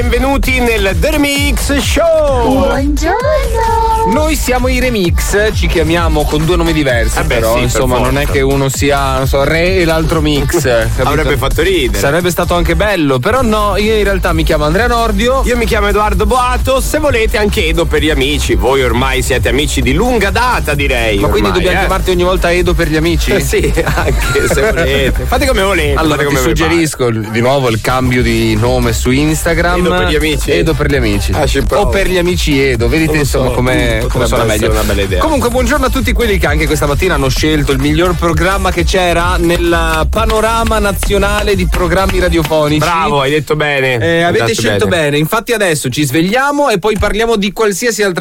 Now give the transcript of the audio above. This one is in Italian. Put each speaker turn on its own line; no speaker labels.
Benvenuti nel The Remix Show.
Buongiorno.
Noi siamo i Remix, ci chiamiamo con due nomi diversi, però
sì,
insomma non è che uno sia, non so, Re e l'altro Mix.
Avrebbe fatto ridere.
Sarebbe stato anche bello, però no, io in realtà mi chiamo Andrea Nordio.
Io mi chiamo Edoardo Boato, se volete anche Edo per gli amici. Voi ormai siete amici di lunga data, direi.
Ma quindi
ormai,
dobbiamo chiamarti ogni volta Edo per gli amici?
Sì, anche se volete. Fate come volete.
Allora
fate
ti
come
suggerisco di nuovo il cambio di nome su Instagram.
Edo per gli amici?
Edo per gli amici. O per gli amici Edo, vedete insomma come suona meglio.
Una bella idea.
Comunque buongiorno a tutti quelli che anche questa mattina hanno scelto il miglior programma che c'era nel panorama nazionale di programmi radiofonici.
Bravo, hai detto bene.
Avete scelto bene. Infatti adesso ci svegliamo e poi parliamo di qualsiasi altra